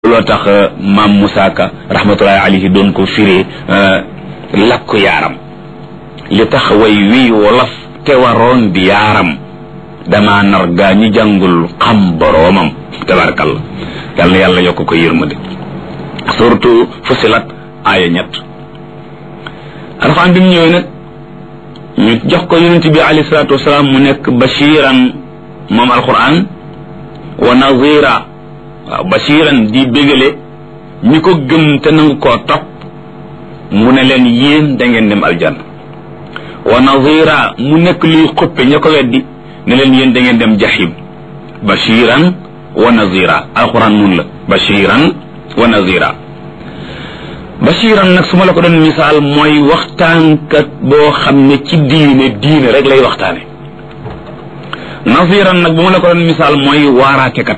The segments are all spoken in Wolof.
loo tax maam Moussa Ka rahmatullahi alayhi doon ko firee lakku yaaram li tax way wii wolof te waroon di yaaram dama nar gaa ñi jàngul xam boroomam tabarakalla yal na yàlla yokk ko yërmande surtout Fussilat aaya 3 alxuraan bi mu ñëwee nag ñu jox ko yonent bi alayhi salaatu wasalaam mu nekk bashiran moom alxuraan wa nazira waaw bashiran di bégale ñi ko gëm te nangu koo topp mu ne leen yéen da ngeen dem aljanna wa nazira mu nekk luy xuppe ña ko weddi ne leen yéen da ngeen dem jahim bashiran wa nazira alquran mun la bashiran wa nazira bashiran nag su ma la ko doon misaal mooy waxtaankat boo xam ne ci diine rek lay waxtaane naziran nag bu ma la ko doon misaal mooy waaraatekat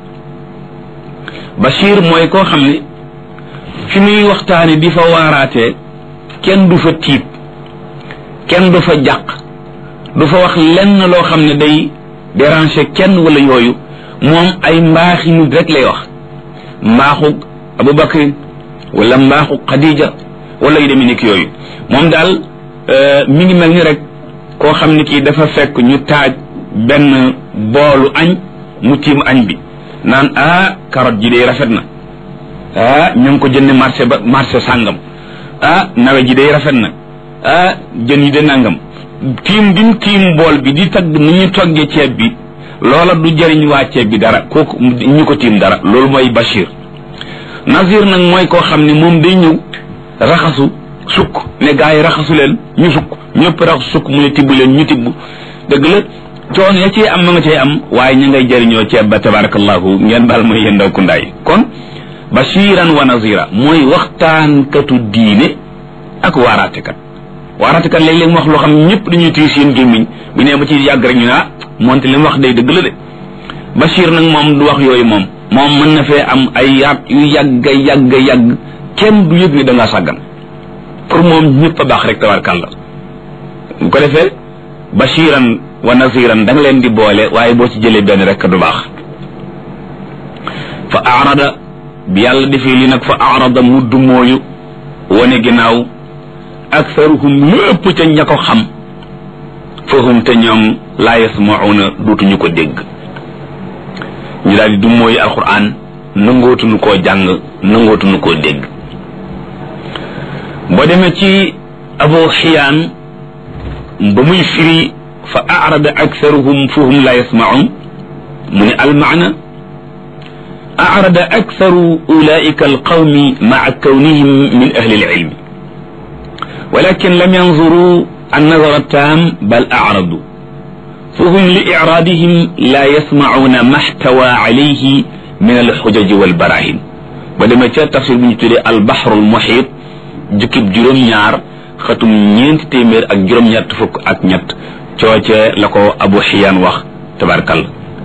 bashir mooy koo xam ne fi muy waxtaane di fa waaraatee kenn du fa tiit kenn du fa jàq du fa wax lenn loo xam ne day déranger kenn wala yooyu moom ay mbaaxi nit rek lay wax mbaaxu Abubakar wala mbaaxu Khadija wala yu demee nekk yooyu moom daal mi ngi mel ni rek koo xam ne kii dafa fekk ñu taaj benn boolu añ mu tiim añ bi naan carotte ji day rafet na ñu ngi ko jënd marché sàngam nawe ji day rafet na jën yi de nangam tiim bi mu tiim bool bi di tagg nu ñu toggee ceeb bi loola du jëriñ waa ceeb bi dara kooku ñu ko tiim dara loolu mooy Bachir Nazir nag mooy koo xam ne moom day ñëw raxasu sukk ne gaa yi raxasu leen ñu sukk ñëpp raxasu sukk mu ne tibb leen ñu tibb dëgg la coono ya cee am ma nga cee am waaye ñu ngay jëriñoo ceeb ba tabarakallahu ngeen baal mooy yéen ndaw kundaay kon bashiran wa nazira mooy waxtaankatu diine ak waaraatekat léeg-léeg mu wax loo xam ñëpp dañuy tiir seen gémmiñ bu nee ba ci yàgg rek ñu ne moonte li mu wax day dëgg la de bashir nag moom du wax yooyu moom mën na fee am ay yaat yu yàgg kenn du yëg ni da ngaa sàggan pour moom ñëpp a baax rek tabarakallah bu ko defee bashiran wa naziran da nga leen di boole waaye boo ci jëlee benn rek du baax fa arada bi yàlla defee li nag fa arada mudd mooyu wane ginnaaw aktharuhum lépp ca ña ko xam fahum te ñoom laa yasmauna duutuñu ko dégg ñu daal di du mooyu alquran nangootuñu koo jàng nangootuñu koo dégg boo demee ci Abu Xiyaan ba muy firi fa arada aktharuhum fahum laa yasmaun mu ne almaana arada aktharu ulaika alqawmi maa kawnihim min ahli alilmi walakin lam yanzuru annazara tam bal aradu fahum li iraadihim laa yasmauna ma xtawa alayhi min alxujaji walbarahin ba demee ca tafsir bu ñu tuddee albaxru almuxiit jukkib juróom-ñaar xatum 400 ak juróom-ñett fukk ak ñett cooce la ko Abu Xiyaan wax tabarkal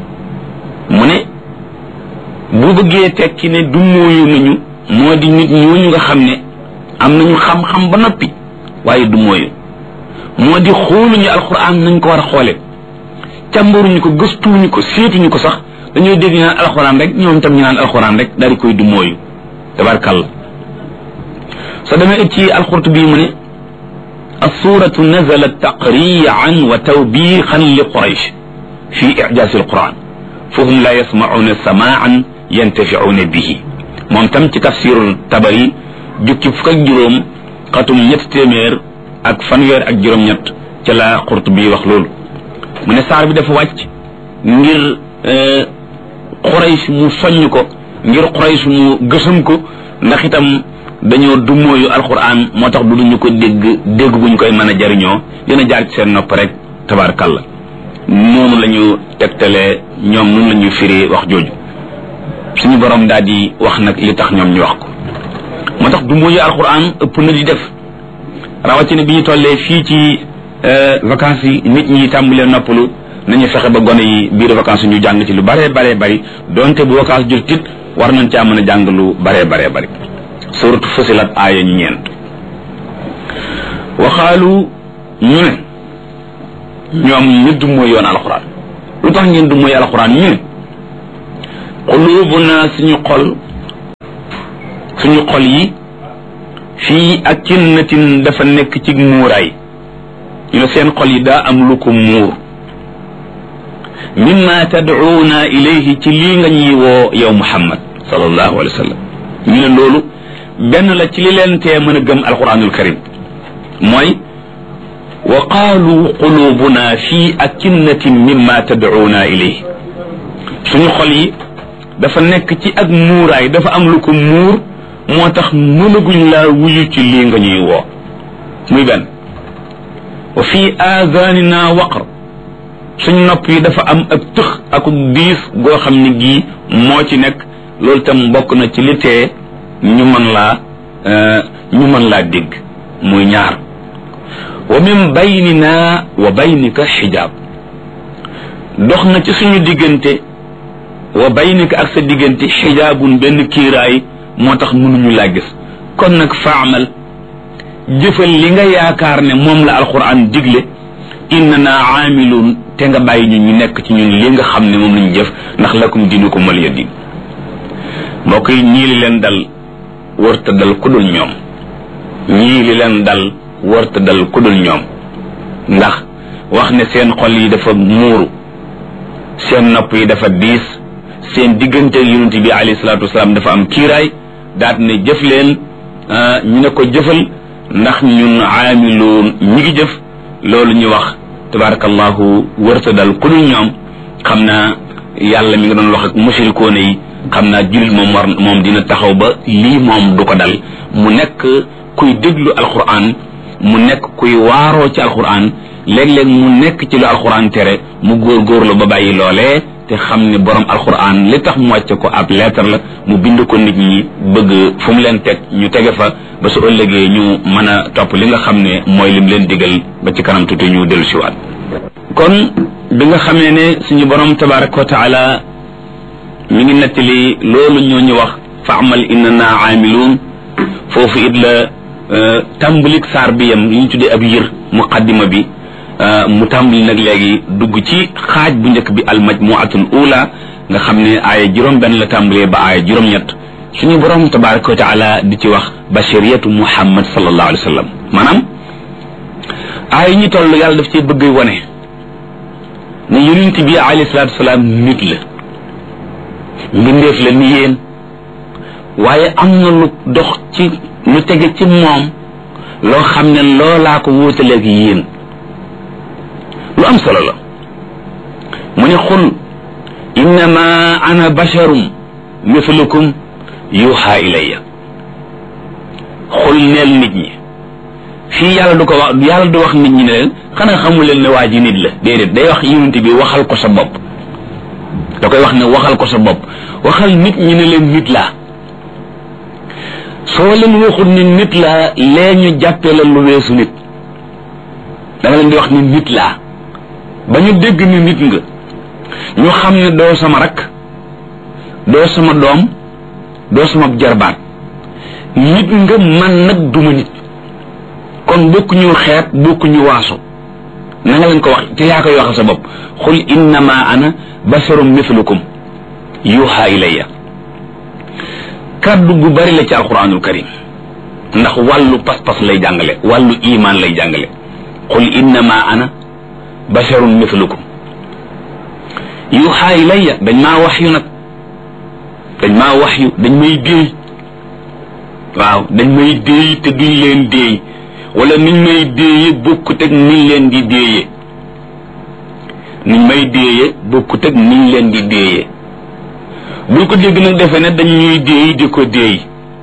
mu ne bu bëggee tekki ne du mooyu nañu moo di nit ñooñu nga xam ne am nañu xam-xam ba noppi waaye du mooyu moo di xooluñu alxuraan nañ ko war a xoole càmbaruñu ko gëstuñu ko seetuñu ko sax dañoo dégg ñu naan alxuraan rek ñoom tam ñu naan alxuraan rek daal di koy du mooyu tabarkal soo demee ci alxurtubi mu ne assuratu nazalat taqriyan wa tawbiixan li quraysh fi ijaasi alquran fahum la yasmauna samaan yantafiuna bihi moom tam ci tafsirul tabari jukki fukk ak juróom xatum 300 ak fanweer ak juróom-ñett ca la Qurtubi wax loolu mu ne saar bi dafa wàcc ngir Quraysh mu soññ ko ngir Quraysh mu gësam ko ndax itam dañoo dumóoyu alquran moo tax du duñu ko dégg guñ koy mën a jariñoo dina jaar ci seen nopp rek tabarakallah noonu la ñu tegtalee ñoom noonu la ñuy firi wax jooju suñu borom daal di wax nag li tax ñoom ñu wax ko moo tax dumóoyu alquran ëpp na di def rawatina bi ñu tollee fii ci vacances yi nit ñi tàmbalee noppalu nañu fexe ba gone yi biir vacances ñu jàng ci lu bare bari donte bu vacances jot tit war nañ caa mën a jàng lu bare bari suratu Fussilat aaya 9 waxaalu ñu ne ñoom ñu du mooy yoon alxuraan lu tax ngeen du mooy alxuraan ñu ne qulubuna suñu xol suñu xol yi fii akinnatin dafa nekk ci muuraay ñu ne seen xol yi daa am lu ko muur mimma tad'uuna ilayhi ci lii nga ñuy woo yow Muhammad sallallahu alayhi wa sallam ñu ne loolu benn la ci li leen tee mën a gëm alquranul karim mooy wa qaalu qulubuna fi akinnatin mimma tad'uuna ilayhi suñu xol yi dafa nekk ci ak muuraay dafa am lu ko muur moo tax mënaguñ laa wuyu ci lii nga ñuy woo muy benn wa fi aadanina waqr suñ nopp yi dafa am ak tëx ak diis goo xam ne gii moo ci nekk loolu tam bokk na ci li tee ñu mën laa dégg muy ñaar wa min baynina wa baynika xijaab dox na ci suñu diggante wa baynika ak sa diggante xijaabun benn kiiraay moo tax mënuñu laa gis kon nag faamal jëfal li nga yaakaar ne moom la alquran digle innana aamiluun te nga bàyyi ñu nekk ci ñun li nga xam ne moom lañu jëf ndax lakum diinukum waliya diin mbokk yi ñii li leen dal warta dal ku dul ñoom ñii li leen dal warta dal ku dul ñoom ndax wax ne seen xol yi dafa muuru seen nopp yi dafa diis seen diggante yonent bi alayhi salaatu wasalaam dafa am kiiraay daat ne jëf leen ñu ne ko jëfal ndax ñun aamiluun ñi ngi jëf loolu ñu wax tabarakallahu warta dal ku dul ñoom xam naa yàlla mi nga doon wax ak mushrikoone yi xam naa jullit moom dina taxaw ba lii moom du ko dal mu nekk kuy déglu alquran mu nekk kuy waaroo ci alquran léeg-léeg mu nekk ci lu alquran tere mu góorgóorlu ba bàyyi loolee te xam ne borom alquran li tax mu wàcce ko ab lettre la mu bind ko nit ñi bëgg fu mu leen teg ñu tege fa ba su ëllëgee ñu mën a topp li nga xam ne mooy lim leen digal ba ci kanam tuuti ñu dellu siwaat kon bi nga xamee ne suñu borom tabaraka wa taala mi ngi nettali loolu ñoo ñu wax fa amal innana aamiluun foofu it la tàmbalik saar bi yam li ñu tuddee ab yër muqaddima bi mu tàmbali nag léegi dugg ci xaaj bu njëkk bi almajmuatul ula nga xam ne aaya juróom benn la tàmbalee ba aaya juróom ñett suñu borom tabaraka wa taala di ci wax bashiriyatu muhammad sallallahu alayhi wa sallam maanaam aaya ñi toll yàlla daf ci bëgg wane ne yonent bi alayhi salaatu wasalaam nit la mbindeef la ni yéen waaye am na lu dox ci lu tege ci moom loo xam ne loolaa ko wóotaleeg yéen lu am solo la mu ne xul innama ana basharum mithlukum yuha ilayya xul neel nit ñi fii yàlla du ko wax yàlla du wax nit ñi ne leen xanaa xamu leen ne waa ji nit la déedéet day wax yonent bi waxal ko sa bopp da koy wax ne waxal ko sa bopp waxal nit ñi ne leen nit laa soo leen waxul ni nit laa lee ñu jàppee la lu weesu nit da nga leen di wax ni nit laa ba ñu dégg ni nit nga ñu xam ne doo sama rakk doo sama doom doo sama jarbaat nit nga man nag duma nit kon bokkuñu xeet bokkuñu waaso na nga leen ko wax te yaa koy waxal sa bopp xul innama ana basharum mithlukum yuha ilayya kaddu gu bari la ci alquranul karim ndax wàllu pas-pas lay jàngale wàllu iman lay jàngale qul innama ana basharun mithlukum yuha ilayya dañ maa wax yu nag dañ maa wax yu dañ may déey waaw dañ may déey te duñ leen déey wala niñ may déeye bokkut ak niñ leen di déeye niñ may déeye bokkut ak niñ leen di déeye bul ko dégg nag defe ne dañ ñuy déey di ko déey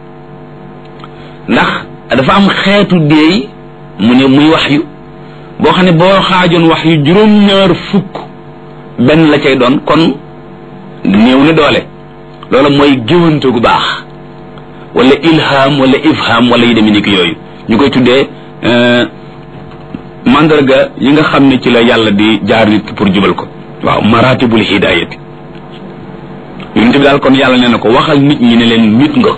ndax dafa am xeetu déey mu ne muy wax yu boo xam ne boo xaajoon wax yu juróom-ñaar fukk benn la cay doon kon néew na doole loolu mooy géwante gu baax wala ilham wala ifham wala yi demee ni ki yooyu ñu koy tuddee mandarga yi nga xam ne ci la yàlla di jaar nit pour jubal ko waaw maratibul hidayati yonent bi daal kon yàlla nee na ko waxal nit ñi ne leen nit nga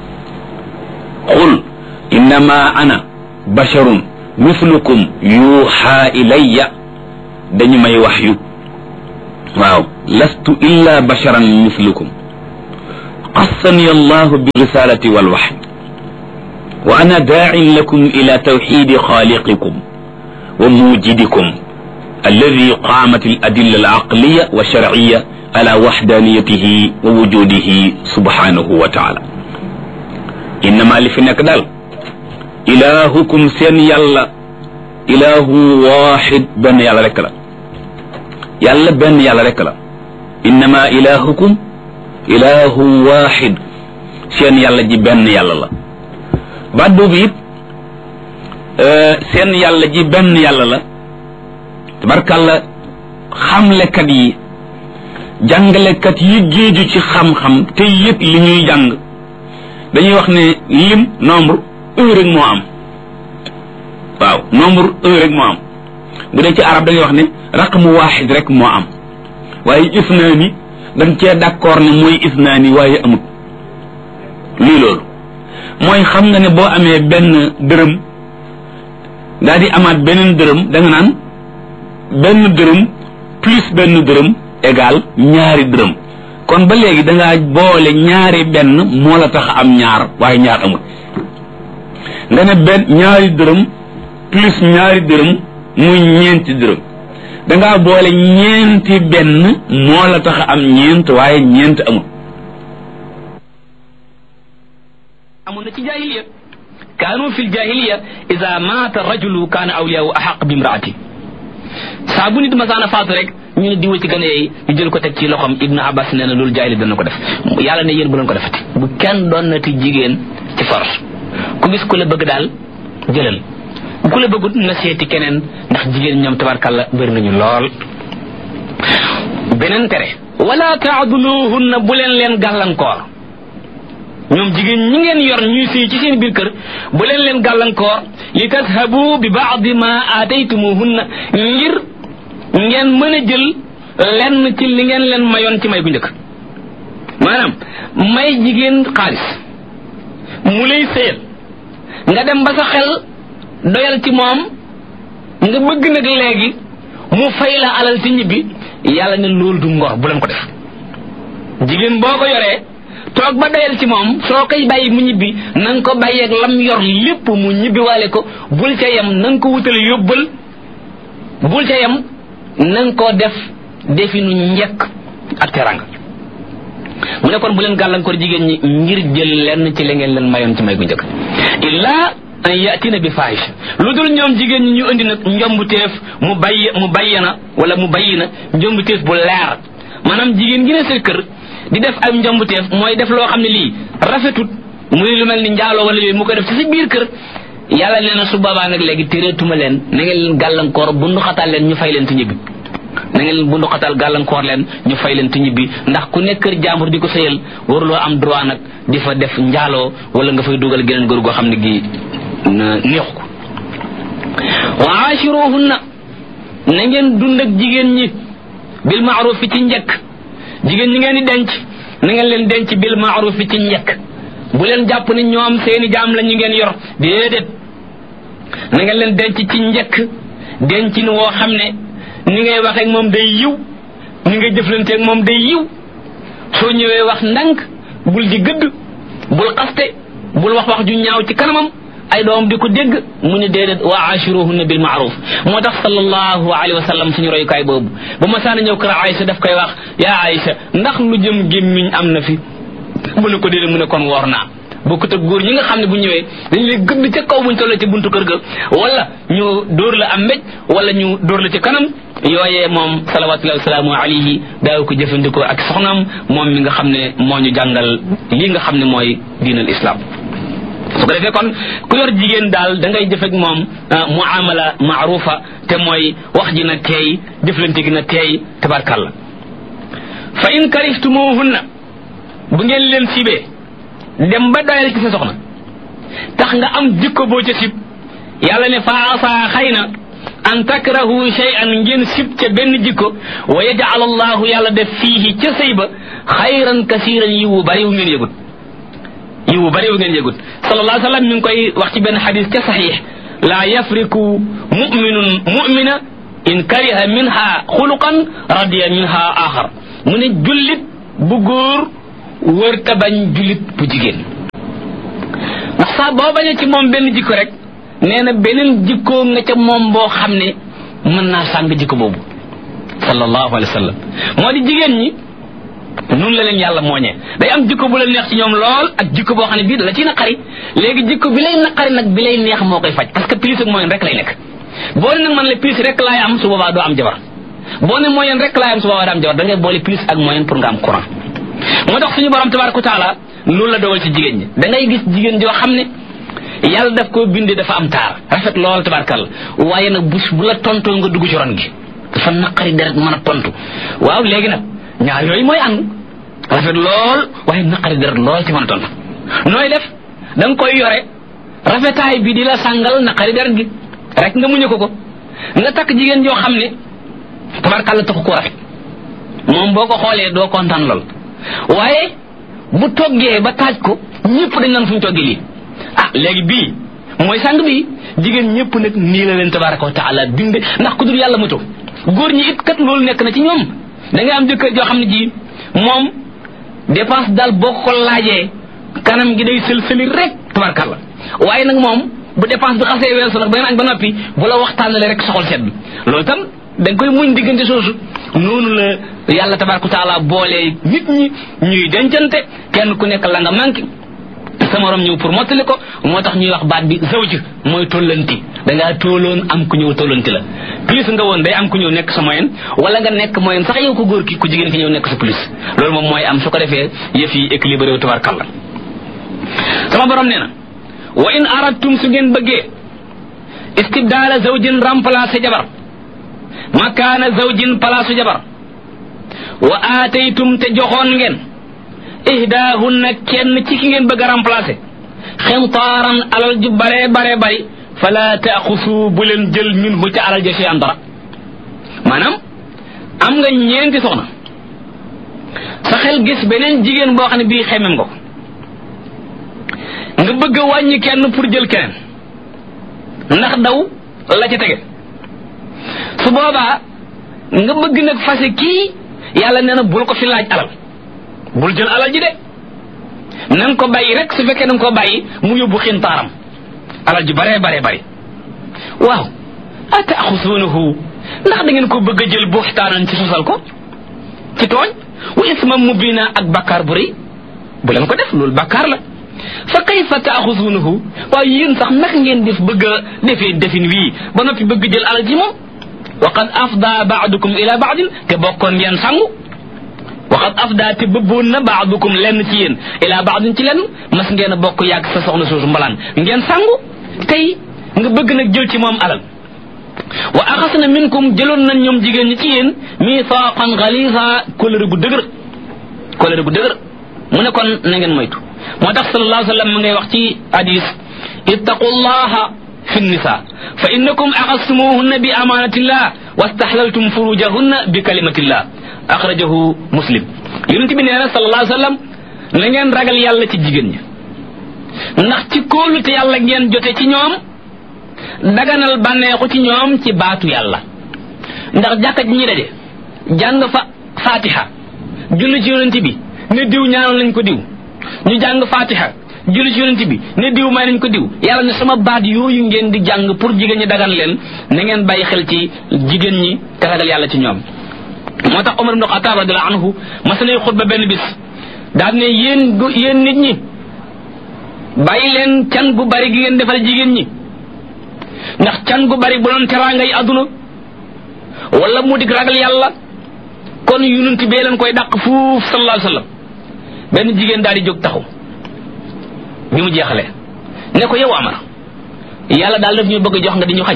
qul innama ana basharun mithlukum yuha ilayya dañu may wax yu waaw lastu illa basharan mithlukum qassani allahu bi risalati wal wahyi wa ana daa'in lakum ila tawxidi xaaliqikum wa mujidikum alladi qaamat al adilla al aqliya wa sharciya ala waxdaniyatihi wa wujudihi subhanahu wa taala innama li fi nekk daal ilahukum seen yàlla ilahu waxid benn yàlla rekk la yàlla benn yàlla rekk la innama ilahukum ilahu waxid seen yàlla ji benn yàlla la baat boobu it seen yàlla ji benn yàlla la tabarkàlla xamlekat yi jàngalekat yi géeju ci xam-xam te yëpp li ñuy jàng dañuy wax ne lim nombre un rek moo am waaw nombre un rek moo am bu dee ci arab da ngay wax ne raqmu waaxid rek moo am waaye isnaani dañ cee d'accord ne mooy isnaani waaye amut lii loolu mooy xam nga ne boo amee benn dërëm daal di amaat beneen dërëm da nga naan benn dërëm plus benn dërëm égal ñaari dërëm kon ba léegi da ngaa boole ñaari benn moo la tax am ñaar waaye ñaar amut nga ne benn ñaari dërëm plus ñaari dërëm muy ñeenti dërëm da ngaa boole ñeenti benn moo la tax am ñeent waaye ñeent amut. amoon na ci jaahiliya kaanu fi ljahiliya ida maata rajulu kaana awliyaahu axaq bi imraati saa bu nit masaana faatu rek ñu ne diwa ci gën a yeey ñu jël ko teg ci loxoom Ibnu Abbas nee na loolu jaahili dana ko def yàlla ne yéen bu leen ko defati bu kenn doon na ti jigéen ci force ku gis ku la bëgg daal jëlal ku la bëggut na seeti keneen ndax jigéen ñoom tabarkàlla bëri nañu lool. beneen tere wala taaduluhunna bu leen gàllankoor ñoom jigéen ñi ngeen yor ñuy sëy ci seen biir kër bu leen gàllankoor li tashabu bi baadi ma aataytumuhunna ngir ngeen mën a jël lenn ci li ngeen leen mayoon ci may gu njëkk maanaam may jigéen xaalis mu lay sëyal nga dem ba sa xel doyal ci moom nga bëgg nag léegi mu fay la alal ci ñibbi yàlla ne loolu du ngor bu leen ko def jigéen boo ko yoree toog ba doyal ci moom soo koy bàyyi mu ñibbi na nga ko bàyyeeg lam yor lépp mu ñibbi waale ko bul ca yem na nga ko wutal yóbbal bul ca yem na nga koo def definu njëkk ak teranga mu ne kon bu leen gàllankoor jigéen ñi ngir jël lenn ci li ngeen leen mayoon ci may gu njëkk illaa an yatina bi fahisha lu dul ñoom jigéen ñi ñu indi nag njombuteef mu bayyana wala mu bayyina njombuteef bu leer maanaam jigéen gi ne sa kër di def ay njombuteef mooy def loo xam ne lii rafetut muy lu mel ni njaaloo wala yooyu mu koy def ci sa biir kër yàlla nee na su boobaa nag léegi téreetuma leen na ngeen leen gàllankoor bundu xatal leen ñu fay leen te ñibbi na ngeen leen bundu xatal gàllankoor leen ñu fay leen te ñibbi ndax ku nekk kër jàmbur di ko sëyal waruloo am droit nag di fa def njaaloo wala nga fay dugal geneen góor goo xam ne gi neexu ko wa ashiruhunna na ngeen dund ak jigéen ñi bil ma'ruf fi ci njëkk jigéen ñi ngeen di denc na ngeen leen denc bil ma'ruf fi ci njëkk bu leen jàpp ne ñoom seeni jaam la ñu ngeen yor déedéet na ngeen leen denc ci njëkk dencin woo xam ne ni ngay waxee ak moom day yiw ni ngay jëflante ak moom day yiw soo ñëwee wax ndànk bul di gëdd bul xaste bul wax ju ñaaw ci kanamam ay doom di ko dégg mu ne déedéet wa ashiruhunna bil ma'ruf moo tax sallallahu alayhi wa sallam suñu royukaay boobu ba ma saana ñëw kër Aïcha daf koy wax yaa Aïcha ndax lu jëm gémmiñ am na fi mu ne ko déedéet mu ne kon woor naa bokkut ak góor ñi nga xam ne bu ñëwee dañu lay gëdd ca kaw buñ tollee ci buntu kër ga wala ñu dóor la am mbéj wala ñu dóor la ci kanam yooyee moom salawatullahi wasalaamu alayhi daaw ko jëfandikoo ak soxnaam moom mi nga xam ne moo ñu jàngal lii nga xam ne mooy diinal islam su ko defee kon ku yor jigéen daal da ngay jëf ak moom muamala maarufa te mooy wax ji na teey jëflante gi na teey tabarkalla fa in karihtumuhunna bu ngeen leen sibee dem ba doyal ci sa soxna tax nga am jikko boo ca sib yàlla ne fa asa xëy na an takrahu shay'an ngeen sib ca benn jikko wa yaj'al allahu yàlla def fiihi ca sëy ba xayran kasiran yiwu bari wu ngeen yëgut sallallahu alayhi wa sallam mi ngi koy wax ci benn xadis ca saxiix laa yafriku muminun mumina in kariha minha xuluqan radiya minha axar mu ne jullit bu góor wër ta bañ julit bu jigéen ndax saa boo bañee ci moom benn jikko rek nee na beneen jikkoo nga ca moom boo xam ne mën naa sàng jikko boobu sallallahu alayhi wa sallam moo di jigéen ñi nun la leen yàlla mooñee day am jikko bu la neex ci ñoom lool ak jikko boo xam ne bii da la ciy naqari léegi jikko bi lay naqari nag bi lay neex moo koy faj parce que plus ak moyen rek lay nekk boo ne nag man la plus rek laay am su boobaa doo am jabar boo ne moyen rek laay am su boobaa doo am jabar da ngay boole plus ak moyen pour nga am courant moo tax suñu borom tabaraka wa taala loolu la dogal ci jigéen ñi da ngay gis jigéen joo xam ne yàlla daf koo bindee dafa am taar rafet lool tabarkal waaye nag bu la tontoo nga dugg ci ron gi dafa naqari deret mën a tontu waaw léegi nag ñaar yooyu mooy ànd rafet lool waaye naqari deret lool ci mën a tontu nooy def da nga koy yore rafetaay bi di la sàngal naqari deret gi rek nga muñe ko nga takk jigéen joo xam ne tabarkal la taxu ko rafet moom boo ko xoolee doo kontaan lool waaye bu toggee ba taaj ko ñëpp dañ naan fu ñu toggee lii léegi bii mooy sàng bii jigéen ñëpp nag nii la leen tabaraka wa taala binde ndax ku dul yàlla moto góor ñi it kat loolu nekk na ci ñoom da ngay am jëkkër joo xam ne ji moom dépense daal boo ko laajee kanam gi day sël-sëli rek tabarakalla waaye nag moom bu dépense bi xasee weesu nag ba ngeen añ ba noppi bu la waxtaanale rek soxol sedd loolu tam da nga koy muñ diggante soosu noonu la yàlla tabaraka wa taala boolee nit ñi ñuy dencante kenn ku nekk la nga manqué sa morom ñëw pour mottali ko moo tax ñuy wax baat bi zawj mooy tollanti da ngaa tooloon am ku ñëw tollanti la plus nga woon day am ku ñëw nekk sa moyen wala nga nekk moyen sax yow ko góor ki ku jigéen ki ñëw nekk sa plus loolu moom mooy am su ko defee yëf yi équilibré wu tabarkalla sama borom nee na wa in aradtum su ngeen bëggee istibdaala zawjin remplacer jabar makaana zawjin palaasu jabar wa aataytum te joxoon ngeen ihdaahunna kenn ci ki ngeen bëgg a remplacer xintaaran alal ju bare bare bari fala taaxusu bu leen jël minhu ca alal ja shay'an dara maanaam am nga ñeenti soxna sa xel gis beneen jigéen boo xam ne bii xemem nga ko nga bëgg a wàññi kenn pour jël keneen ndax daw la ca tege su boobaa nga bëgg nag fase kii yàlla nee na bul ko fi laaj alal bul jël alal ji de na nga ko bàyyi rek su fekkee na nga ko bàyyi mu yóbbu xintaaram alal ji bare bare bari waaw ataaxusuunahu ndax da ngeen ko bëgg a jël buxtaanan ci sosal ko ci tooñ wa isman mubina ak bakkaar bu rëy bu leen ko def loolu bakkaar la fa kayfa taaxusuunahu waaw yéen sax naka ngeen def bëgg a defee defin wii ba noppi bëgg jël alal ji moom wa qad afda baadukum ila baadin te bokkoon ngeen sangu waxat afda te bëbboon na baadukum lenn ci yéen ila baadin ci lenn mas ngeen a bokk yàgg sa soxna soosu mbalaan ngeen sangu tey nga bëgg nag jël ci moom alal wa axasna minkum jëloon nañ ñoom jigéen ñi ci yéen mithaqan ghalisa kóllëre bu dëgër mu ne kon na ngeen moytu moo tax sallallahu alayhi wa sallam mu ngay wax ci hadis ittaqullaha fi nisa fa innakum axastumuhunna bi amanatillah wastahlaltum furujahunna bi kalimatillah axrajahu muslim yonent bi nee na sallallahu alayhi wa sallam na ngeen ragal yàlla ci jigéen ñi ndax ci kóolute yàlla ngeen jote ci ñoom daganal bànneexu ci ñoom ci baatu yàlla ndax jàkka ji ñi daje jàng fa fatiha julli ci yonent bi ne diw ñaanal nañ ko diw ñu jàng fatiha julli ci yonent bi ne diw may nañ ko diw yàlla ne sama baat yooyu ngeen di jàng pour jigéen ñi dagan leen na ngeen bàyyi xel ci jigéen ñi te ragal yàlla ci ñoom moo tax Umar ibn Khattab radiyallahu anhu mas nay xutba benn bis daal ne yéen nit ñi bàyyi leen can gu bari gi ngeen defal jigéen ñi ndax can gu bari bu doon teraanga yi àdduna wala mu dig ragal yàlla kon yonent bee leen koy dàq fuuf sallallahu alayhi wasallam benn jigéen daal di jóg taxaw bi mu jeexalee ne ko yow Amar yàlla daal daf ñu bëgg a jox nga di ñu xañ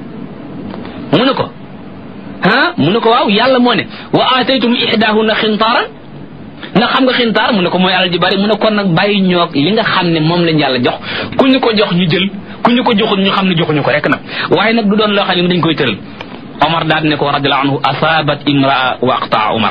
mu ne ko mu ne ko waaw yàlla moo ne wa aataytum ihdahunna xintaaran ndax xam nga xintaar mu ne ko mooy alal ji bari mu ne kon nag bàyyi ñoog li nga xam ne moom lañ yàlla jox ku ñu ko jox ñu jël ku ñu ko joxul ñu xam ne joxuñu ko rek nag waaye nag du doon loo xam ne dañ koy tëral Omar daal ne ko radiyallahu anhu asabat imraa wa aqtaa Omar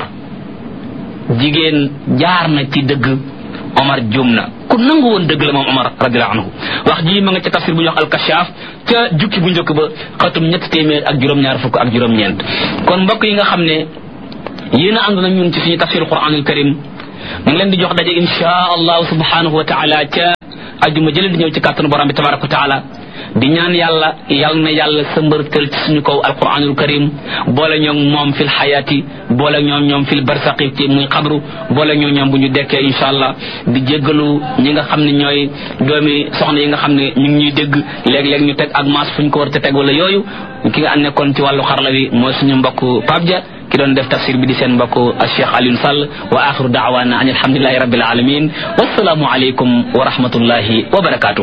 jigéen jaar na ci dëgg Omar juum na ku nangu woon dëgg la moom Omar radiyallahu anhu wax ji ma nga ca tafsir bu ñu wax al-Kashaf ca jukki bu njëkk ba xatum 300 ak juróom-ñeent kon mbokk yi nga xam ne yéen a ànd na ñun ci suñu tafsir Qur'anul Karim mu ngi leen di jox daje insha allah subhanahu wa taala ca ajuma jëleen di ñëw ci kàttanu borom bi tabaraka wa taala di ñaan yàlla yal na yàlla sëmbërtal ci suñu kaw alquranul karim boole ñoom moom fil xayaati boole ñoom fil barsaqi ci muy xabru boole ñoom bu ñu dekkee insha allah di jéggalu ñi nga xam ne ñooy doomi soxna yi nga xam ne ñu ngi ñuy dégg léeg-léeg ñu teg ak maas fu ñu ko war te teg wala yooyu ki nga nekkoon ci wàllu xarala wi mooy suñu mbokk Pape Dia ki doon def tafsir bi di seen mbokk Cheikh Alioune Sall wa axiru daawana an alhamdulillahi rabbil alamin wassalaamu alaykum wa rahmatullahi wa barakatuh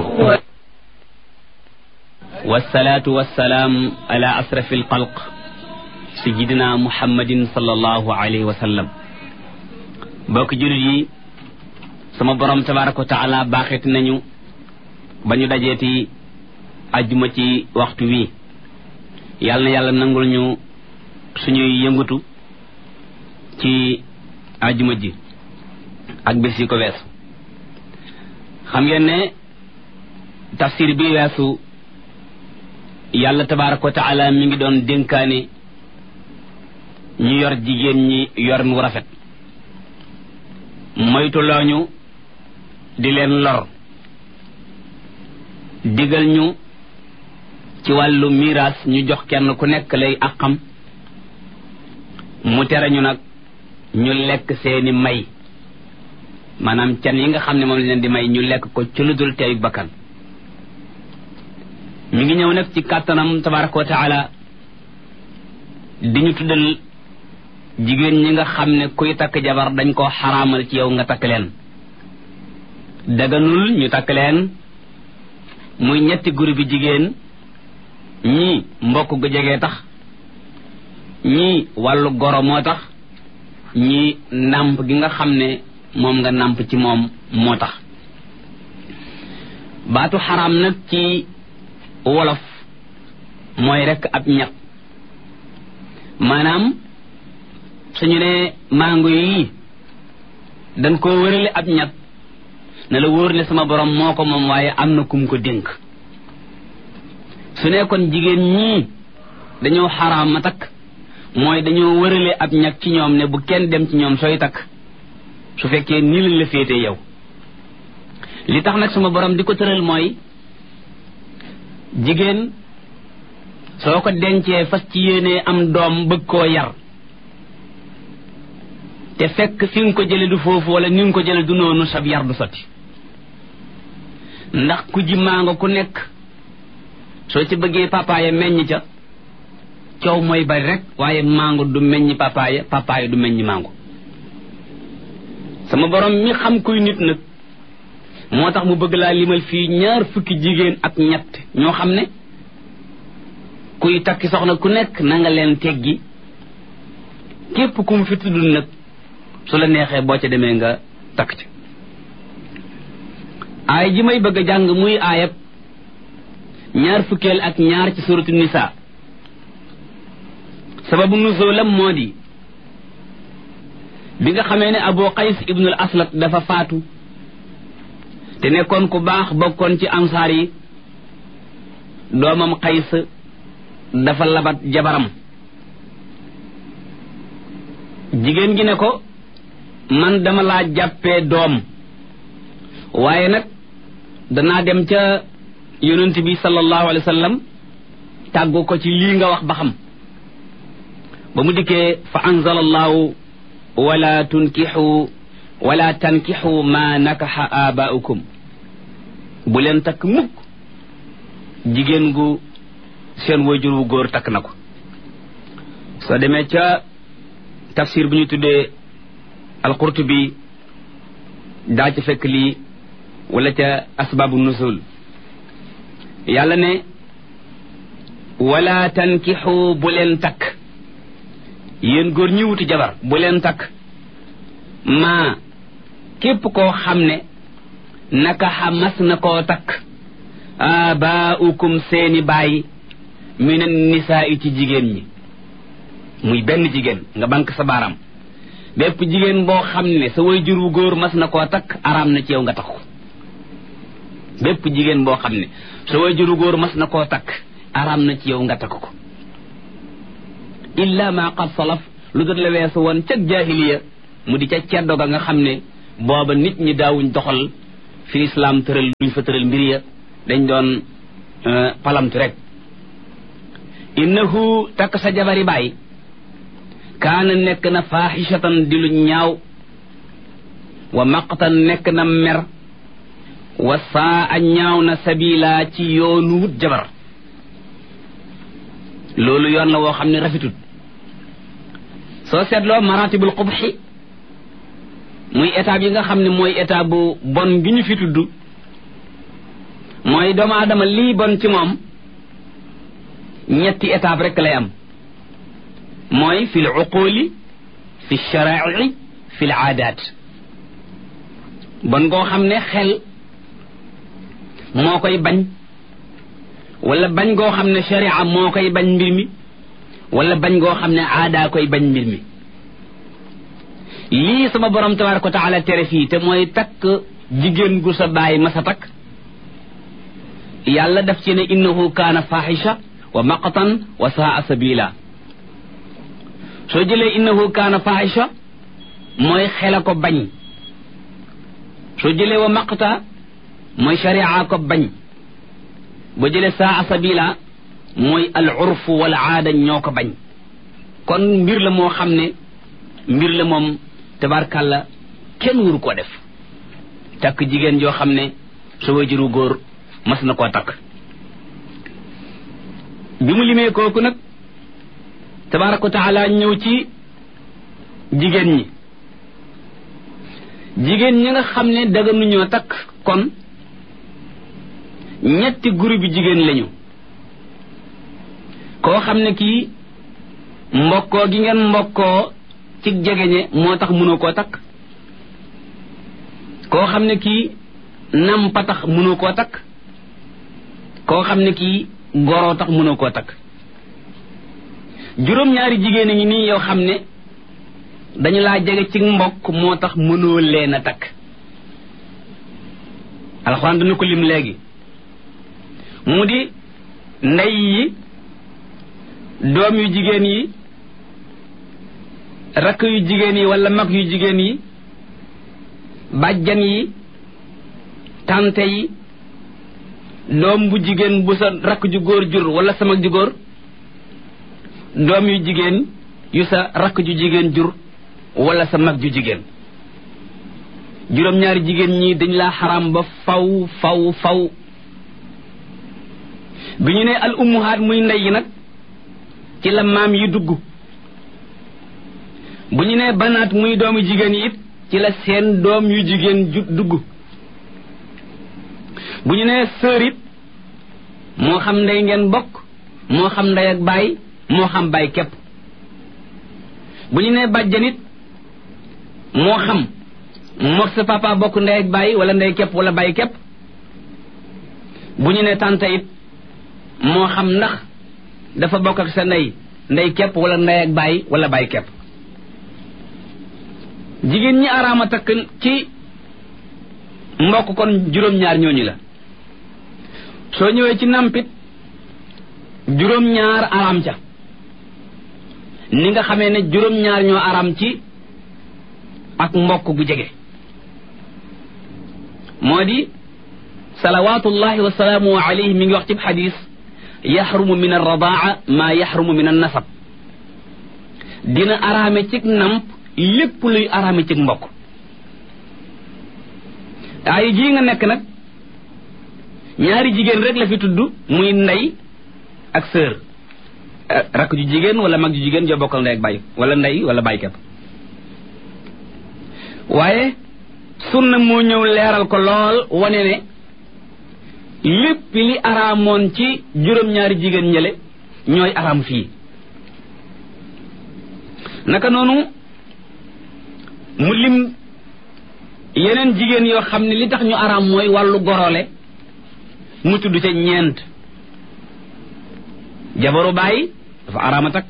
والصلاة والسلام على أشرف الخلق سيدنا محمد صلى الله عليه وسلم بوك جولي sama borom tabaraka wa taala baaxeeti nañu ba ñu dajeeti ajjuma ci waxtu wi yàlla na yàlla nangul ñu suñuy yëngatu ci ajjuma ji ak bés yi ko weesu xam ngeen ne tafsir bi weesu yàlla tabaraka wa taala mi ngi doon dénkaane ñu yor jigéen ñi yor mu rafet moytu looñu di leen lor digal ñu ci wàllu miraas ñu jox kenn ku nekk lay àqam mu tere ñu nag ñu lekk seeni may maanaam can yi nga xam ne moom la leen di may ñu lekk ko ci lu dul teey bakkan mi ngi ñëw nag ci kàttanam tabaraka wa taala di ñu tuddal jigéen ñi nga xam ne kuy takk jabar dañ koo xaraamal ci yow nga takk leen daganul ñu takk leen muy ñetti groupe bi jigéen ñii mbokk gu jege tax ñii wàllu goro moo tax ñii nàmp gi nga xam ne moom nga nàmp ci moom moo tax baatu xaraam nag ci wolof mooy rekk ab ñaq maanaam suñu ne mango yi dañ koo wërale ab ñaq ne la wóor ne sama borom moo ko moom waaye am na kum ko dénk su ne kon jigéen ñii dañoo xaraam ma takk mooy dañoo wërale ab ñaq ci ñoom ne bu kenn dem ci ñoom sooy takk su fekkee nii lañ la féete yow li tax nag sama borom di ko tëral mooy jigéen soo ko dencee fas ci yéenee am doom bëgg koo yar te fekk fi nga ko jële du foofu wala ni nga ko jële du noonu sab yar du sotti ndax ku ji mango ku nekk soo ci bëggee papaaya meññ ca coow mooy bari rek waaye mango du meññ papaaya du meññ mango sama borom mi xam kuy nit nag moo tax mu bëgg laa limal fii 2 fukki jigéen ak ñett ñoo xam ne kuy takki soxna ku nekk na nga leen teggi képp ku mu fi tudd nag su la neexee boo ca demee nga takk ci aay ji may bëgg a jàng muy aayab 2 fukkeel ak 2 ci suratu nisa sababu nuzulam moo di bi nga xamee ne Abu Qays ibnul Aslat dafa faatu te nekkoon ku baax bokkoon ci ansaar yi doomam Qays dafa labat jabaram jigéen gi ne ko man dama laa jàppee doom waaye nag danaa dem ca yonent bi sallallahu alayhi wa sallam tàggu ko ci lii nga wax ba xam ba mu dikkee fa anzala allahu wala tankixu ma nakaxa abaaukum bu leen takk mukk jigéen gu seen wajur wu góor takk na ko soo demee ca tafsir bu ñu tuddee al-Qurtubi daa ci fekk lii wala ca asbaabu nuzul yàlla ne wala tankixu bu leen takk yéen góor ñi wuti jabar bu leen takk maa képp koo xam ne nakaxa mas na koo takk abaaukum seeni baay minan nisaa ci jigéen ñi muy benn jigéen nga bank sa baaraam bépp jigéen boo xam ne sa waajur wu góor mas na koo takk araam na ci yow nga takk ko bépp jigéen boo xam ne sa waajur wu góor mas na koo takk araam na ci yow nga takk ko illa ma qad salaf lu dul la weesu woon ca jaahiliya mu di ca ceddo ga nga xam ne booba nit ñi daawuñ doxal fi lislaam tëral luñ fa tëral mbir ya dañ doon palamtu rek innahu takk sa jabari baay kaana nekk na faaxishatan di lu ñaaw wa maqtan nekk na mer wa saa a ñaaw na sabila ci yoonu wut jabar loolu yoon la woo xam ne rafetul soo seetloo maratibul qubxi muy étape yi nga xam ne mooy étape bu bon gi ñu fi tudd mooy doomu aadama lii bon ci moom ñetti étape rek lay am mooy fi l uquli fi sharaai fi l aadaat bon goo xam ne xel moo koy bañ wala bañ goo xam ne sharia moo koy bañ mbir mi wala bañ goo xam ne aadaa koy bañ mbir mi lii sama borom tabaraka wa taala tere fii te mooy takk jigéen gu sa baay ma sa takk yàlla daf ci ne innahu kaana fahisha wa maqtan wa saa sabila soo jëlee innahu kaana fahisha mooy xela ko bañ soo jëlee wa maqta mooy sharia ko bañ boo jëlee saa sabila mooy al urfu wal aada ñoo ko bañ kon mbir la moo xam ne mbir la moom tabarkàlla kenn wuru koo def takk jigéen joo xam ne sa wajuru góor mas na koo takk bi mu limee kooku nag tabaraka wa taala ñëw ci jigéen ñi nga xam ne daganuñoo takk kon ñetti groupe bi jigéen lañu koo xam ne kii mbokkoo gi ngeen mbokkoo ci jegeñe moo tax mënoo koo takk koo xam ne kii nampa tax mënoo koo takk koo xam ne kii goroo tax mënoo koo takk juróom-ñaari jigéen a ngi nii yoo xam ne dañu laa jege ci mbokk moo tax mënoo leen a takk alxuraan dana ko lim léegi mu di ndey yi doom yu jigéen yi rakk yu jigéen yi wala mag yu jigéen yi bàjjan yi tante yi doom bu jigéen bu sa rakk ju góor jur wala sa mag ju góor doom yu jigéen yu sa rakk ju jigéen jur wala sa mag ju jigéen juróom-ñaari jigéen ñi dañ laa xaram ba faw bi ñu ne al ummuhaat muy ndey yi nag ci la maam yi dugg bu ñu ne banaat muy doomu jigéen yi it ci la seen doom yu jigéen dugg bu ñu ne sœur it moo xam ndey ngeen bokk moo xam ndey ak baay moo xam baay képp bu ñu ne bàjjan it moo xam mook sa papa bokk ndey ak baay wala ndey képp wala baay képp bu ñu ne tante it moo xam ndax dafa bokk ak sa ndey képp wala ndey ak baay wala baay képp jigéen ñi araama takk ci mbokk kon juróom-ñaar ñooñu la soo ñëwee ci nampit juróom-ñaar araam ca ni nga xamee ne juróom-ñaar ñoo araam ci ak mbokk gu jege moo di salawatullahi wa salaamu alayhi mi ngi wax ci xadis yaxrumu min arradaa maa yaxrumu min annasab dina araame ci namp lépp luy araame ci mbokk ay jii nga nekk nag ñaari jigéen rek la fi tudd muy ndey ak sœur rakk ju jigéen wala mag ju jigéen joo bokkal ndey ak baay wala ndey wala baay kepp waaye sunna moo ñëw leeral ko lool wane ne lépp li araamoon ci juróom-ñaari jigéen ñële ñooy araam fii naka noonu mu lim yeneen jigéen yoo xam ne li tax ñu araam mooy wàllu gorole mu tudd ca ñeent jabaru baay dafa araama takk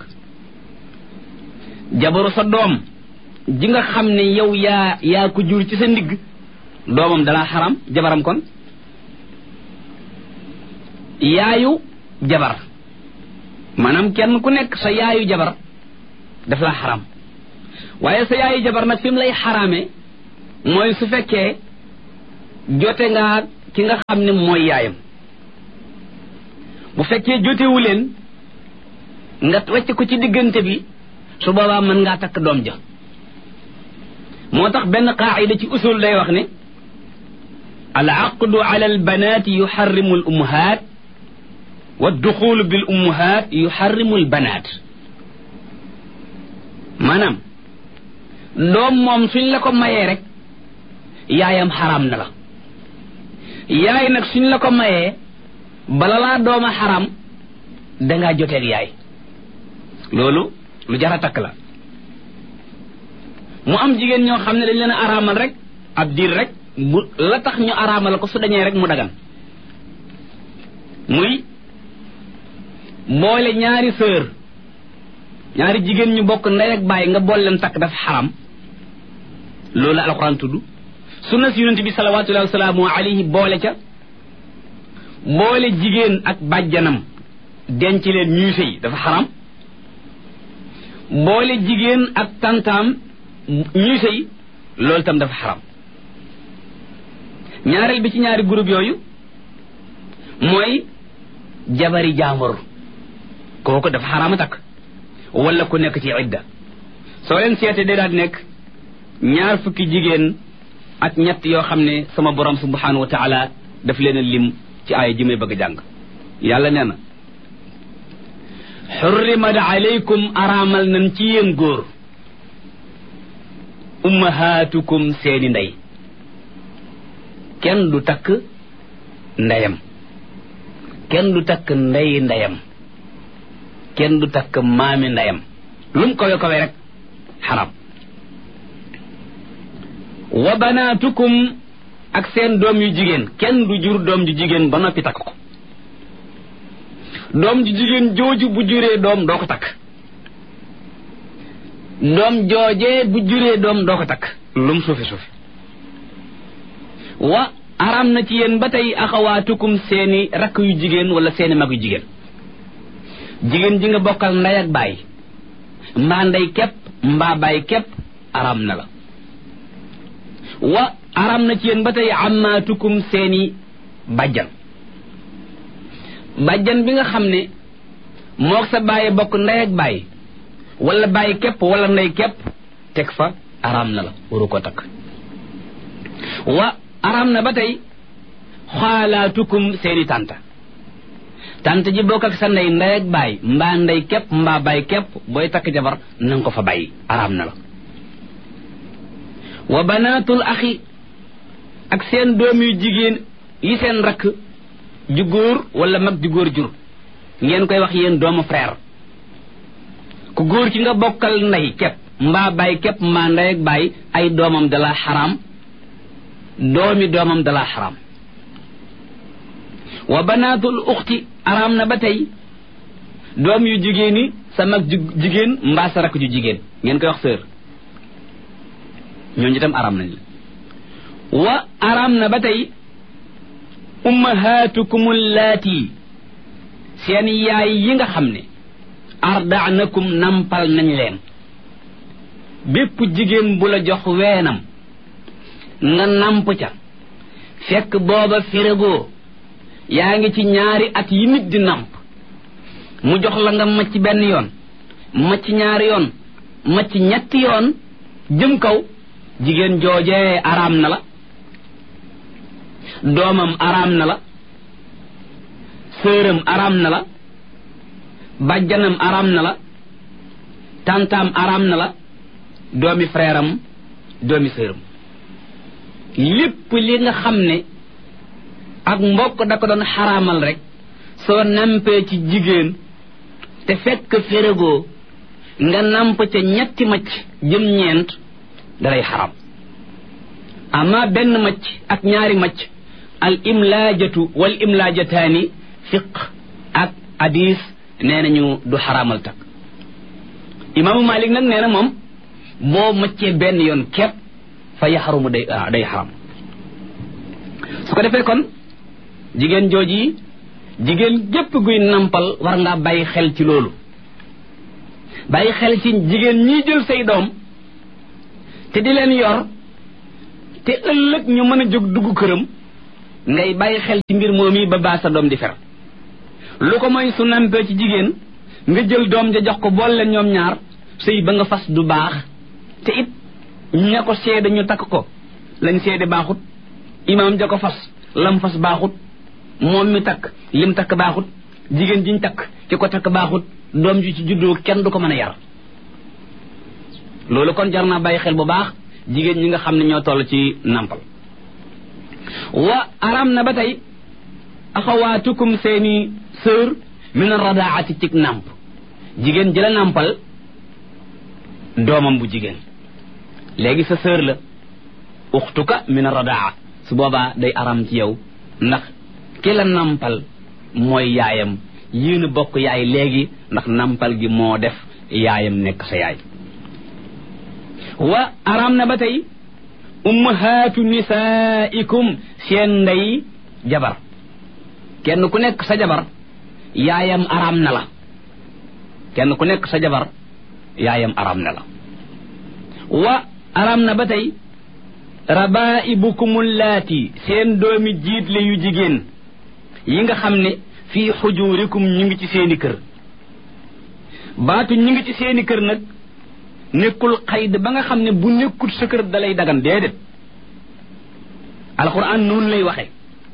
jabaru sa doom ji nga xam ne yow yaa ko jur ci sa ndigg doomam dalaa xaram jabaram kon yaayu jabar maanaam kenn ku nekk sa yaayu jabar daf laa xaram waaye sa yaayi jabar nag fi mu lay xaraame mooy su fekkee jote nga ki nga xam ne mooy yaayam. bu fekkee jotewu leen nga wàcc ko ci diggante bi su boobaa mën ngaa takk doom ja. moo tax benn qaayida ci usul day wax ne al aqdu ala al banaati yuxarrimu al ummahaat wa duxulu bil ummahaat yuxarrimu al banaat. maanaam doom moom suñ la ko mayee rek yaayam xaraam na la. yaay nag suñ la ko mayee bala laa dooma xaram dangaa joteeg yaay. loolu lu jar a takk la. mu am jigéen ñoo xam ne dañ leen a araamal rek ab diir rek bu la tax ñu araamal ko su dañee rek mu dagan. muy boole ñaari sœur ñaari jigéen ñu bokk ndey ak baay nga boole leen takk dafa xaram. loolu alxuraan tudd sunna si yonent bi salawaatullahi wa salaamu alayhi boole ca boole jigéen ak bàjjanam denc leen ñuy sëy dafa xaram. boole jigéen ak tantaam ñuy sëy loolu tam dafa xaram. ñaareel bi ci ñaari groupe yooyu mooy jabari jaambur kooku dafa xaraam a takk wala ku nekk ci idda. soo leen seete day daal di nekk 20 jigéen ak ñett yoo xam ne sama borom subhanahu wa taala daf leen a lim ci aaya ji may bëgg a jàng. yàlla nee na xurrimat alaykum araamal nañ ci yéen góor ummahaatukum seeni ndey. kenn du takk ndeyam, kenn du takk ndeyi ndeyam, kenn du takk maami ndeyam. lum kawe kawe rek xaram. wa banaatukum ak seen doom yu jigéen kenn du jur doom ju jigéen ba noppi takk ko. doom ju jigéen jooju bu juree doom doo ko takk. doom joojee bu juree doom doo ko takk lum suufi suufi. wa araam na ci yéen ba tey axawaatukum seeni rakk yu jigéen wala seeni mag yu jigéen. jigéen ji nga bokkal ndey ak baay mbaa ndey képp mbaa baay képp araam na la. wa araam na ci yéen ba tey ammaatukum seeni bàjjan. bàjjan bi nga xam ne mook sa baay bokk ndey ak baay wala baay képp wala ndey képp teg fa araam na la waru ko takk. wa araam na ba tey xaalaatukum seeni tànta. tànt ji bokk ak sa ndey ak baay mbaa ndey képp mbaa baay képp booy takk jabar nanga ko fa bàyyi araam na la. wa banaatul axi ak seen doom yu jigéen yi seen rakk ju góor wala mag ju góor jur ngeen koy wax yéen doomu frère. ku góor ci nga bokkal ndey képp mbaa baay képp mbaa ndey ak baay ay doomam dalaa xaraam. doomi doomam dalaa xaraam. wa banaatul uxti araam na ba tey doom yu jigéen yi sa mag ju jigéen mbaa sa rakk ju jigéen ngeen koy wax sœur ñooñu itam araam nañ la. wa araam na ba tey ummahaatukum allaati seen yaay yi nga xam ne ardaanakum nampal nañ leen. bépp jigéen bu la jox weenam nga namp ca fekk booba féregoo yaa ngi ci ñaari at yi nit di namp mu jox la nga macc benn yoon macc ñaari yoon macc ñetti yoon jëm kaw jigéen joojee araam na la. doomam araam na la. sëram araam na la. bàjjanam araam na la. tantaam araam na la. doomi frère am doomi sëram. lépp li nga xam ne ak mbokk da ko doon xaraamal rek soo nampee ci jigéen te fekk féregoo nga namp ca ñetti macc jëm ñeent dalay xaram. ama benn macc ak ñaari macc al imlaajatu wal imlaajataani fiq ak hadis nee nañu du xaraamal takk. imaamu Malik nag nee na moom boo maccee benn yoon képp fa yaxarumu day xaram. su ko defee kon jigéen jooji jigéen gépp guy nampal war ngaa bàyyi xel ci loolu. bàyyi xel ci jigéen ñiy jël say doom te di leen yor te ëllëg ñu mën a jóg dugg këram ngay bàyyi xel ci mbir moom yi ba baa sa doom di fer lu ko mooy su nampee ci jigéen nga jël doom ja jox ko boole leen ñoom ñaar sëy ba nga fas du baax te it ña ko seede ñu takk ko lañ seede baaxut imaam ja ko fas lam fas baaxut moom mi takk lim takk baaxut jigéen jiñ takk ki ko takk baaxut doom ji ci juddoo kenn du ko mën a yar loolu kon jar naa bàyyi xel bu baax jigéen ñi nga xam ne ñoo toll ci nampal wa aram na ba tey axawaatukum seeni sœur min ar-radaati ci namp jigéen jëla nampal doomam bu jigéen léegi sa sœur la uxtuka min ar-radaa su boobaa day aram ci yow ndax ki la nampal mooy yaayam yéen a bokk yaay léegi ndax nampal gi moo def yaayam nekk sa yaay wa aram na ba tey ummahaatu nisaikum seen ndey jabar kenn ku nekk sa jabar yaayam aram na la kenn ku nekk sa jabar yaayam aram na la wa aram na ba tey rabaibukum allaati seen doomi jiitle yu jigéen yi nga xam ne fii xujurikum ñu ngi ci seeni kër baatu ñu ngi ci seeni kër nag nekkul xayd ba nga xam ne bu nekkul sa kër dalay dagan déedéet alquran noonu lay waxe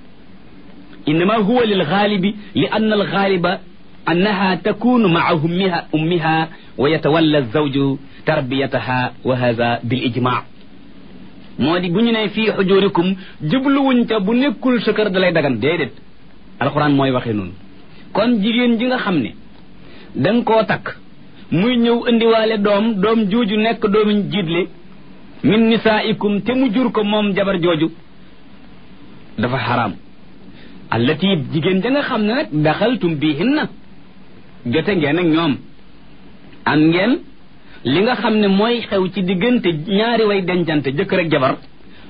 innama huwa lil xaalibi li anna al xaaliba annaha takunu maa ummiha wa yatawalla zawju tarbiyataha wa hada bil ijma moo di bu ñu ne fii xujurikum jubluwuñ ca bu nekkul sa kër dalay dagan déedéet alquran mooy waxe noonu kon jigéen ji nga xam ne danga koo takk muy ñëw indiwaale doom jooju nekk doomuñ jiitle min nisaikum te mu jur ko moom jabar jooju dafa xaraam allati jigéen ja nga xam ne nag daxaltum bihinna jote ngeen ak ñoom am ngeen li nga xam ne mooy xew ci diggante ñaari way dencante jëkkër ak jabar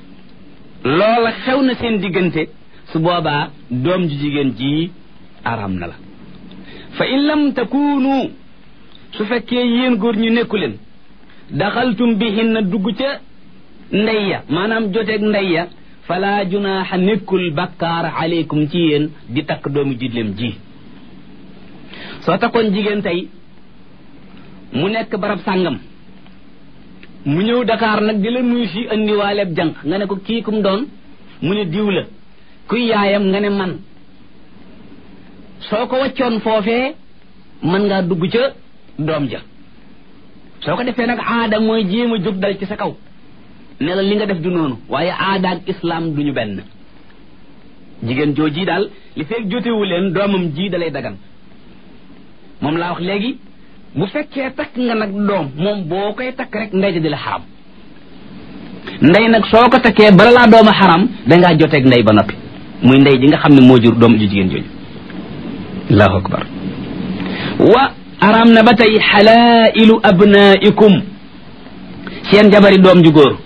loola xew na seen diggante su boobaa doom ju jigéen ji araam na la fa in lam takunu su fekkee yéen góor ñu nekku leen daxaltum bihinna dugg ca ndey ya maanaam joteeg ndey ya fala junaaxa nekkul bakkaar aleykum ci yéen di takk doomu jidlem ji soo takkoon jigéen tey mu nekk barab sàngam mu ñëw Dakar nag di la nuyu si andiwaaleeb jànq nga ne ko kii kum doon mu ne diw la kuy yaayam nga ne man soo ko waccoon foofee mën ngaa dugg ca doom ja soo ko defee nag aada mooy jéem a jóg dal ci sa kaw ne la li nga def du noonu waaye aada ak islam duñu benn jigéen jooji daal li fekk jotewu leen doomam ji dalay dagan moom laa wax léegi bu fekkee takk nga nag doom moom boo koy takk rek ndey ja di la xaram ndey nag soo ko takkee bala laa dooma xaram dangaa joteeg ndey ba noppi muy ndey ji nga xam ne moo jur doom ju jigéen jooju allahu akbar wa aram na ba tey xalailu abnaikum seen jabari doom ju góor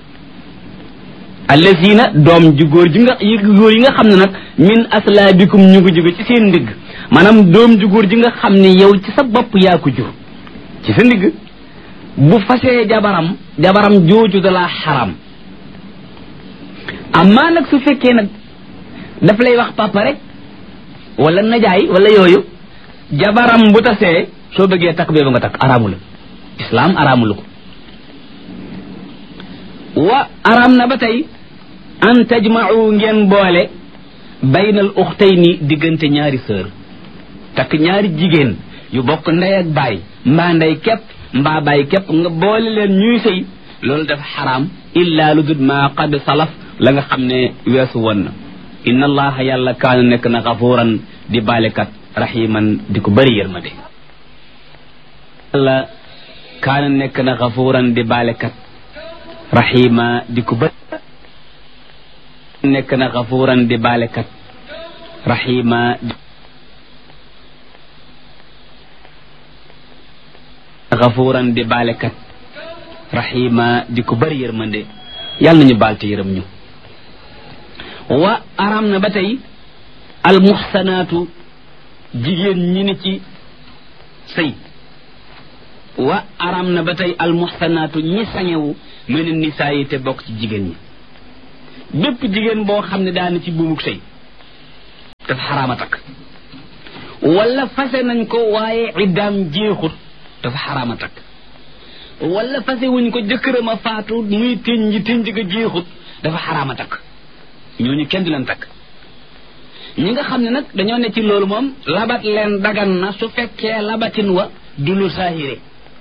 allazina doom ju góor ji nga góor yi nga xam ne nag min aslaabikum ñu ngi jóge ci seen ndigg maanaam doom ju góor ji nga xam ne yow ci sa bopp yaa ko jur ci sa ndigg bu fasee jabaram jooju da laa xaram amma nag su fekkee nag daf lay wax papa rek wala najaay wala yooyu jabaram bu tasee soo bëggee takk bee ba nga takk araamu la islam araamulu ko wa araam na ba tey an tajma'u ngeen boole baynal uxtayni diggante ñaari sœur takk ñaari jigéen yu bokk ndey ak baay mbaa ndey képp mbaa baay képp nga boole leen ñuy sëy loolu dafa xaraam illa lu dul ma qad salaf la nga xam ne weesu woon na inna allaha yàlla kaana nekk na gafuuran di baalekat rahiman di ko bëri yërmande yàlla kaana nekk na gafuuran di baalekat rahima di ko bëri nekk na gafuuran di baalekat rahima gafuuran di baalekat rahima di ko bëri yërmande yàlla nañu baal te yërëm ñu wa aram na ba tey almuxsanaatu jigéen ñi ne ci sëy wa aram na ba tey almuxsanaatu ñi sañewu min nisaa yi te bokk ci jigéen ñi bépp jigéen boo xam ne daana ci buumuk sëy dafa xaraama takk wala fase nañ ko waaye iddaam jeexut dafa xaraama takk wala fase wuñ ko jëkkëram a faatu muy tënj ga jeexut dafa xaraama takk ñooñu kenn du leen takk ñi nga xam ne nag dañoo ne ci loolu moom labat leen dagan na su fekkee labatin wa du lu saahire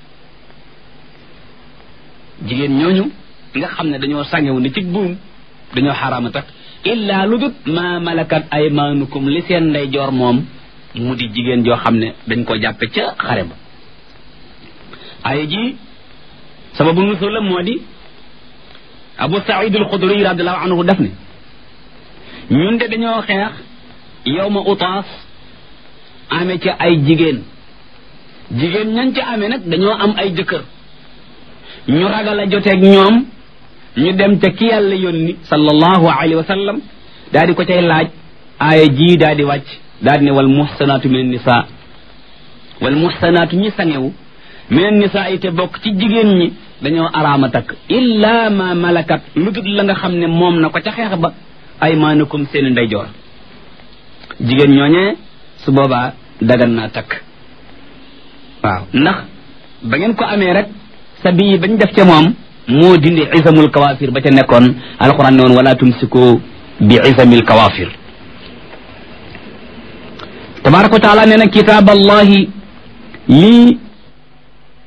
jigéen ñooñu nga xam ne dañoo sangewu ne ci buum dañoo xaraama takk illaa lu dut ma malakat aymaanukum li seen ndeyjoor moom mu di jigéen joo xam ne dañ ko jàppe ca xare ba ay ji sababu nusul la moo di Abu Saïd al-Xudri radiyallahu anhu def ne ñun de dañoo xeex yawma Utaas amee ca ay jigéen ñan ca amee nag dañoo am ay jëkkër ñu ragal a joteeg ñoom ñu dem ca ki yàlla yónni sallallahu alayhi wa sallam daal di ko cay laaj aaya ji daal di wàcc daal di ne wal muhsanaatu min nisaa wal muhsanaatu ñi sangewu min nisaa yi te bokk ci jigéen ñi dañoo araama takk illa ma malakat lu dul la nga xam ne moom na ko ca xeex ba aymaanukum seen ndeyjoor jigéen ñooñee su boobaa dagan naa takk waaw ndax ba ngeen ko amee rek sa bii bañ def ca moom moo dindi isamul kawaafir ba ca nekkoon alquran ne woon wala tumsiku bi isamil kawaafir tabaraka wa taala nee na kitaaballahi lii